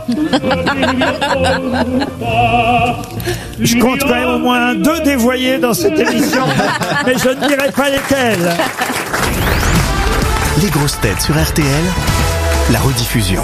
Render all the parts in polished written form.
Je compte quand même au moins 2 dévoyés dans cette émission, mais je ne dirai pas lesquels. Les grosses têtes sur RTL, la rediffusion.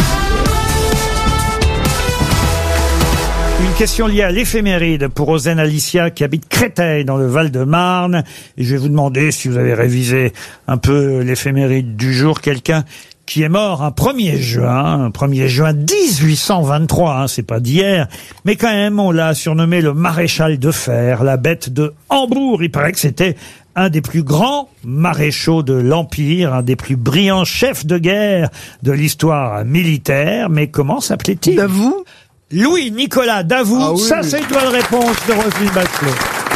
Une question liée à l'éphéméride pour Ozen Alicia qui habite Créteil dans le Val-de-Marne. Et je vais vous demander si vous avez révisé un peu l'éphéméride du jour. Quelqu'un qui est mort un 1er juin 1823, hein, c'est pas d'hier. Mais quand même, on l'a surnommé le maréchal de fer, la bête de Hambourg. Il paraît que c'était un des plus grands maréchaux de l'Empire, un des plus brillants chefs de guerre de l'histoire militaire. Mais comment s'appelait-il ? Davout ? Louis-Nicolas Davout, Ah oui, ça oui. c'est une bonne réponse de Roselyne Bachelot.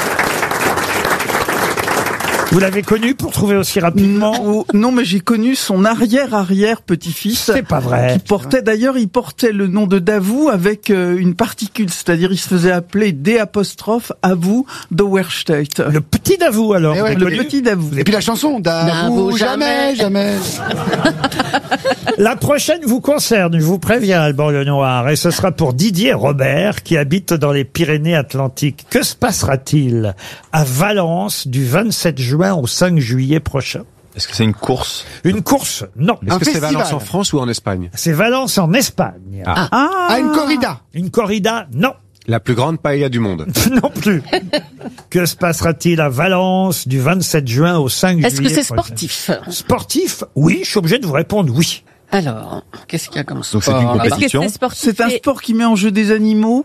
Vous l'avez connu pour trouver aussi rapidement ? Non, mais j'ai connu son arrière-arrière-petit-fils. C'est pas vrai. Il portait le nom de Davout avec une particule, c'est-à-dire il se faisait appeler D''Avou d'Auerstedt. Le petit Davout alors. Eh ouais, vous Le l'avez petit Davout. Et puis la chanson, Davout, jamais, jamais. La prochaine vous concerne, je vous préviens, Alban Lenoir, et ce sera pour Didier Robert, qui habite dans les Pyrénées-Atlantiques. Que se passera-t-il à Valence du 27 juin au 5 juillet prochain ? Est-ce que c'est une course? Une course ? Non. Un Est-ce que c'est festival. Valence en France ou en Espagne? C'est Valence en Espagne. Ah, une corrida. Une corrida ? Non. La plus grande paella du monde. Non plus. Que se passera-t-il à Valence du 27 juin au 5 juillet Est-ce que c'est prochain ? sportif? Sportif ? Oui, je suis obligé de vous répondre oui. Alors, qu'est-ce qu'il y a comme Donc c'est une sport là-bas? compétition. C'est un sport qui met en jeu des animaux.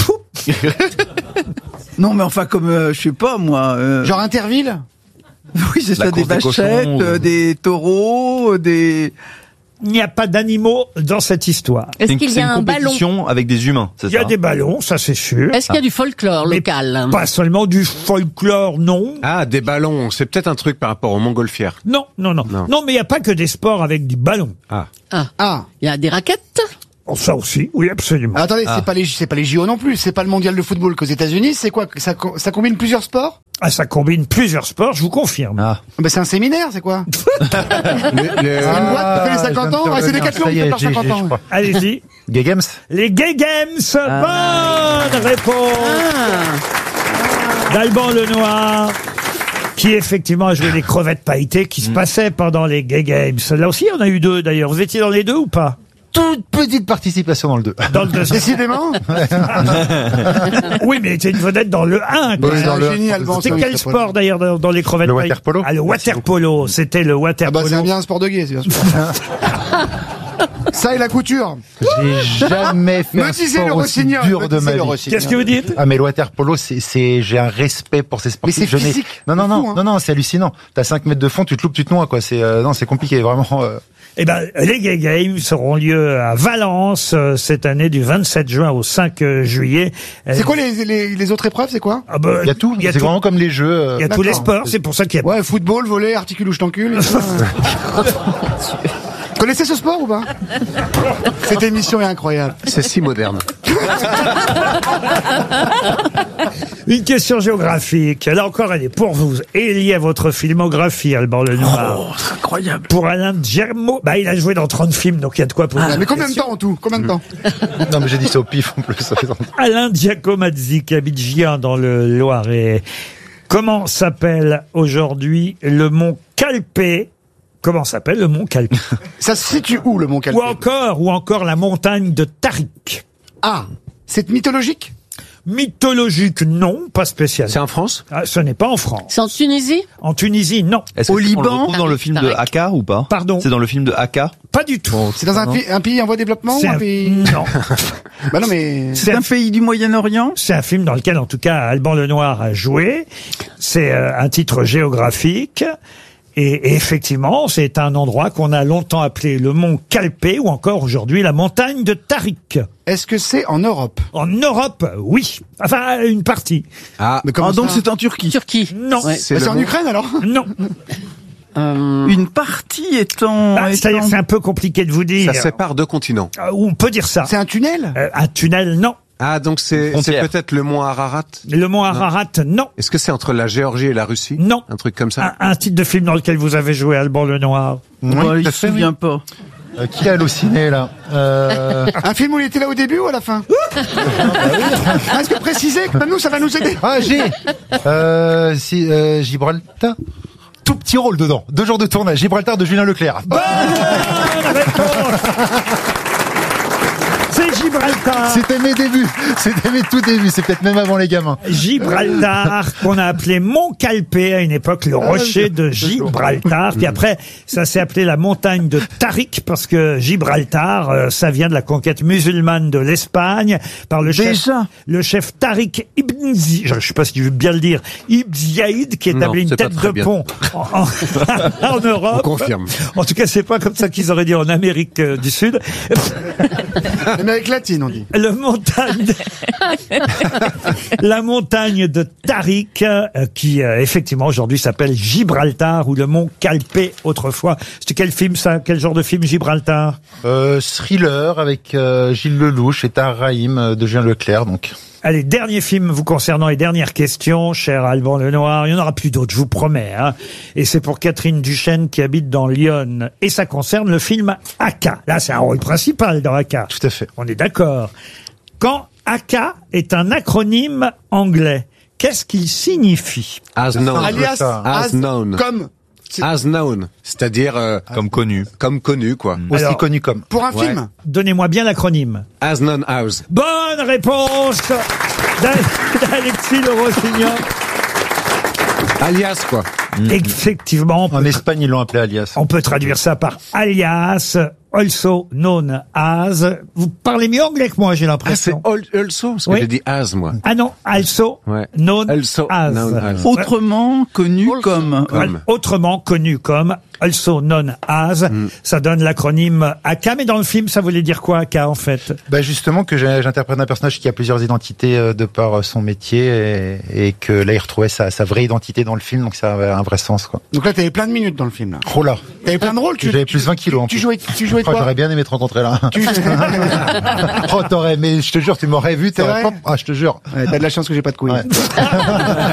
Non, mais enfin comme je sais pas moi. Genre Interville. Oui, c'est La ça, des course des vachettes, cochons, des taureaux, des. Il n'y a pas d'animaux dans cette histoire. Est-ce qu'il C'est y a une un ballon? compétition avec des humains, c'est Il y a ça? des ballons, ça c'est sûr. Est-ce qu'il y a du folklore Mais local? Pas seulement du folklore, non. Ah, des ballons. C'est peut-être un truc par rapport aux montgolfières. Non, non, non. Non. Non, mais il n'y a pas que des sports avec du ballon. Ah. Ah. Il y a des raquettes? Oh, ça aussi, oui, absolument. Attendez, c'est pas les JO non plus. C'est pas le mondial de football qu'aux États-Unis. C'est quoi? Ça combine plusieurs sports? Ah, ça combine plusieurs sports, je vous confirme. Ah. Ben c'est un séminaire, c'est quoi? C'est une boîte qui fait les 50 ans. Ah, c'est des 4 qui font 50 ans. Allez-y. Gay Games? Les Gay Games, bonne réponse d'Alban Lenoir, qui effectivement a joué les crevettes pailletées qui se passaient pendant les Gay Games. Là aussi, on a eu 2 d'ailleurs. Vous étiez dans les 2 ou pas? Toute petite participation dans le 2. Dans le 2. Décidément. Oui, mais il était une vedette dans le 1. quoi. C'est un génie, Alban. C'était ça, quel oui, sport d'ailleurs dans les crevettes Le pailletées? water-polo. Ah, le water-polo. C'était le Ah bah water-polo. c'est bien un sport de gay, c'est bien sûr. Ça et la couture. J'ai jamais fait Me un disait le sport aussi rossignol. dur de ma vie. Qu'est-ce que vous dites? Ah mais le water polo, j'ai un respect pour ces sportifs. Mais c'est Je n'ai- physique. Non, C'est fou, hein. non, c'est hallucinant. T'as 5 mètres de fond, tu te loupes, tu te noies, quoi. Non, c'est compliqué, vraiment. Eh ben, les Gay Games auront lieu à Valence cette année du 27 juin au 5 juillet. C'est quoi les autres épreuves, c'est quoi? Ah ben, Il y a tout. C'est vraiment comme les jeux. il y a tous les D'accord. sports, c'est pour ça qu'il y a... Ouais, football, volley, articule ou je t'encule. Connaissez ce sport ou pas? Cette émission est incroyable. C'est si moderne. Une question géographique. Là encore, elle est pour vous et liée à votre filmographie, Alban Lenoir. Oh, c'est incroyable. Pour Alain Germo, il a joué dans 30 films, donc il y a de quoi poser. Mais combien de temps en tout? Combien de temps? Non, mais j'ai dit ça au pif, en plus. Alain Giacomazzi, qui habite Gien dans le Loiret. Comment s'appelle aujourd'hui le mont Calpé? Comment s'appelle le mont Calpé? Ça se situe où, le mont Calpé? Ou encore la montagne de Tarik. Ah, c'est mythologique? Mythologique, non, pas spécialement. C'est en France? Ah, ce n'est pas en France. C'est en Tunisie? En Tunisie, non. Est-ce Au que on le Liban? retrouve dans le film de Aka ou pas? Pardon? C'est dans le film de Aka? Pas du tout. C'est dans un pays en voie de développement ou C'est un pays? Non. Bah non, mais... C'est un pays du Moyen-Orient. C'est un film dans lequel, en tout cas, Alban Lenoir a joué. C'est un titre géographique. Et effectivement, c'est un endroit qu'on a longtemps appelé le mont Calpé ou encore aujourd'hui la montagne de Tarik. Est-ce que c'est en Europe? En Europe, oui. Enfin, une partie. Ah, Mais comment Ah, donc ça? c'est en Turquie. Turquie? Non. Ouais. Bah, c'est en Ukraine alors? Non. Une partie étant. C'est-à-dire, c'est un peu compliqué de vous dire. ça sépare 2 continents. On peut dire ça. C'est un tunnel? Un tunnel, non. Ah, donc c'est Frontière. peut-être le mont Ararat? Le mont Ararat, non. Est-ce que c'est entre la Géorgie et la Russie? Non. Un truc comme ça? Un titre de film dans lequel vous avez joué, Alban Lenoir. Bah, il se souvient pas. Qui a halluciné là Un film où il était là au début ou à la fin? Est-ce que préciser que nous, ça va nous aider? Ah, Gibraltar. Tout petit rôle dedans. 2 jours de tournage. Gibraltar de Julien Leclerc. C'est Gibraltar. C'était mes débuts. C'était mes tout débuts. C'est peut-être même avant les gamins. Gibraltar, qu'on a appelé Mont Calpé à une époque, le rocher de Gibraltar. Puis après, ça s'est appelé la montagne de Tariq parce que Gibraltar, ça vient de la conquête musulmane de l'Espagne par le chef Tariq Ibn Ziyad, je sais pas si tu veux bien le dire, Ibn Ziyad, qui établit une tête de pont en Europe. On confirme. En tout cas, c'est pas comme ça qu'ils auraient dit en Amérique du Sud. L'Amérique latine, on dit. La montagne de Tariq, qui effectivement aujourd'hui s'appelle Gibraltar, ou le mont Calpé autrefois. C'était quel film ça? Quel genre de film, Gibraltar? Thriller avec Gilles Lelouch et Tahar Rahim de Julien Leclerc, donc. Allez, dernier film vous concernant et dernière question, cher Alban Lenoir. Il n'y en aura plus d'autres, je vous promets. Hein. Et c'est pour Catherine Duchesne qui habite dans Lyon. Et ça concerne le film Aka. Là, c'est un rôle principal dans Aka. Tout à fait. On est d'accord. Quand Aka est un acronyme anglais, qu'est-ce qu'il signifie? As known. Alias, As known. comme. As known. C'est-à-dire, Comme connu. comme connu, quoi. Aussi Alors, connu comme. Pour un Ouais. film. Donnez-moi bien l'acronyme. As known house. Bonne réponse d'Alexis Le Rossignon. Alias, quoi. Effectivement, En Espagne, ils l'ont appelé alias. on peut traduire ça par alias, also known as. Vous parlez mieux anglais que moi, j'ai Ah, c'est l'impression. also, parce que Oui. j'ai dit as, moi. Ah non, also Ouais. known Also as. known as. Autrement connu comme. Comme. Autrement connu comme also known as. Ça donne l'acronyme AKA, mais dans le film, ça voulait dire quoi, AKA, en fait? Bah justement que j'interprète un personnage qui a plusieurs identités de par son métier et que là il retrouvait sa vraie identité dans le film, donc ça avait un vrai sens quoi. Donc là, t'avais plein de minutes dans le film, là. Oh là, T'avais plein de rôles. j'avais plus 20 kilos en Tu plus. jouais Oh, quoi? j'aurais bien aimé te rencontrer là. Tu- Oh t'aurais, mais je te jure, tu m'aurais vu, C'est vrai ah je te jure. Ouais, t'as de la chance que j'ai pas de couilles. Ouais.